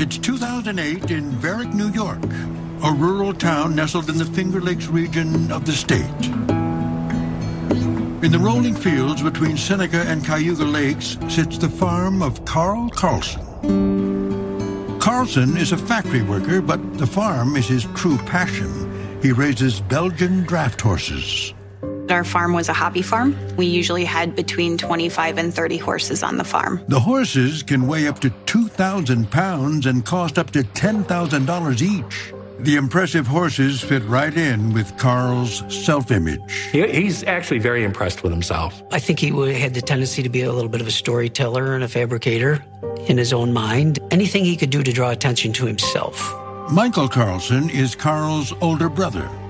It's 2008 in Varick, New York, a rural town nestled in the Finger Lakes region of the state. In the rolling fields between Seneca and Cayuga Lakes sits the farm of Carl Carlson. Carlson is a factory worker, but the farm is his true passion. He raises Belgian draft horses. Our farm was a hobby farm. We usually had between 25 and 30 horses on the farm. The horses can weigh up to 2,000 pounds and cost up to $10,000 each. The impressive horses fit right in with Carl's self-image. He's actually very impressed with himself. I think he had the tendency to be a little bit of a storyteller and a fabricator in his own mind. Anything he could do to draw attention to himself. Michael Carlson is Carl's older brother.